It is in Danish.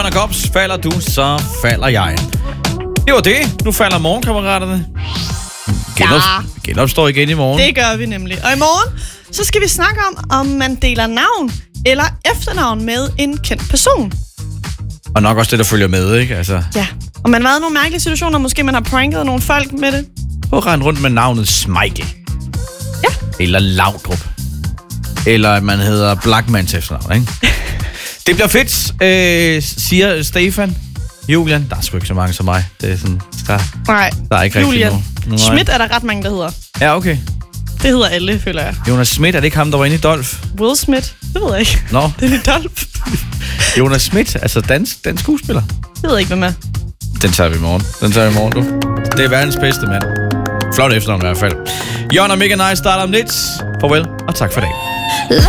Og Kops, falder du, så falder jeg. Det var det. Nu falder morgenkammeraterne. Genopstår igen i morgen. Det gør vi nemlig. Og i morgen, så skal vi snakke om man deler navn eller efternavn med en kendt person. Og nok også det, der følger med, ikke? Altså. Ja, og man har været i nogle mærkelige situationer. Måske man har pranket nogle folk med det. Prøv at rende rundt med navnet Smeichel. Ja. Eller Laudrup. Eller at man hedder Blackman til efternavn, ikke? Det bliver fedt, siger Stefan. Julian, der er sgu ikke så mange som mig. Det er sådan, der er ikke rigtig nogen. Schmidt er der ret mange, der hedder. Ja, okay. Det hedder alle, føler jeg. Jonas Schmidt, er det ikke ham, der var inde i Dolph? Will Smith? Det ved jeg ikke. Nå. Det er i Dolph. Jonas Schmidt, altså dansk skuespiller. Det ved jeg ikke, hvem er. Den tager vi i morgen. Du. Det er verdens bedste mand. Flot efternavn i hvert fald. Jørgen og Mega Nice starter om lidt. Farvel, og tak for i dag.